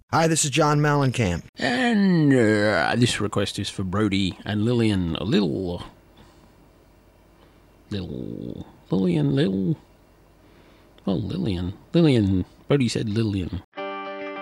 Hi, this is John Mellencamp. And this request is for Brody and Lillian. Lillian. Lillian. Brody said Lillian.